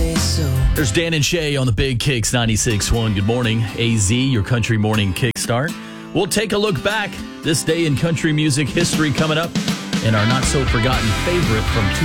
say so. There's Dan and Shay on the Big Kicks 96.1. Good morning, AZ, your country morning kickstart. We'll take a look back this day in country music history coming up, and our not-so-forgotten favorite from